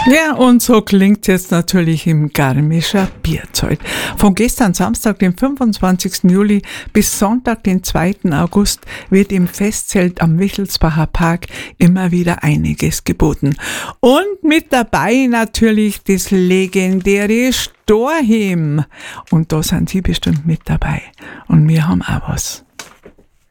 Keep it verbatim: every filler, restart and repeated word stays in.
Ja, und so klingt jetzt natürlich im Garmischer Bierzelt. Von gestern Samstag, den fünfundzwanzigsten Juli, bis Sonntag, den zweiten August, wird im Festzelt am Wichelsbacher Park immer wieder einiges geboten. Und mit dabei natürlich das legendäre Storchem. Und da sind Sie bestimmt mit dabei. Und wir haben auch was.